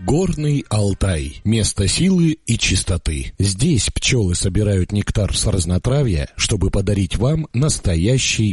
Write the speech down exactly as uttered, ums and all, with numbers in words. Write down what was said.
Горный Алтай – место силы и чистоты. Здесь пчелы собирают нектар с разнотравья, чтобы подарить вам настоящий